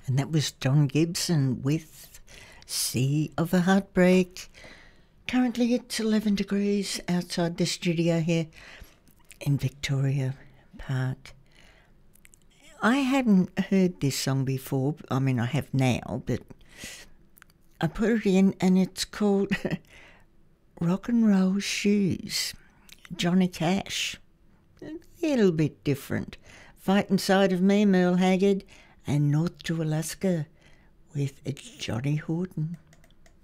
And that was Don Gibson with Sea of a Heartbreak. Currently it's 11 degrees outside the studio here in Victoria Park. I hadn't heard this song before. I mean, I have now, but I put it in and it's called Rock and Roll Shoes. Johnny Cash. A little bit different. Fight Inside of Me, Merle Haggard, and North to Alaska with Johnny Horton.